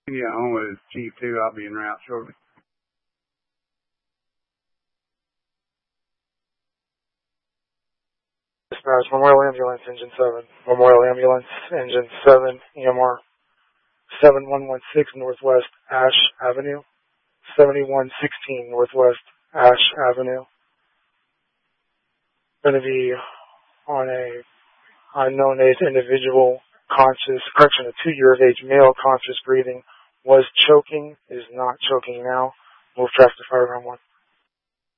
Yeah, Homewood is Chief 2. I'll be en route shortly. Dispatch, Memorial Ambulance, Engine 7. Memorial Ambulance, Engine 7, EMR 7116 Northwest Ash Avenue. 7116 Northwest Ash Avenue. Going to be on a unknown age individual, a 2-year-of-age male, conscious breathing, was choking, is not choking now. Move traffic to Fireground 1.